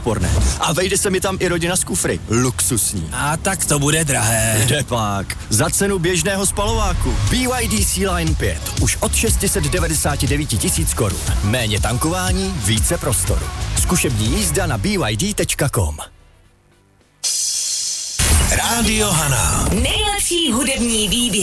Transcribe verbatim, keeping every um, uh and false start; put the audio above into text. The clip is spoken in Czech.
úsporné. A vejde se mi tam i rodina z kufry. Luxusní. A tak to bude drahé. Kde pak? Za cenu běžného spalováku. B Y D C-Line pět. Už od šest set devadesát devět tisíc korun. Méně tankování, více prostoru. Zkušební jízda na b y d tečka com. Rádio Hana. Nejlepší hudební výběr.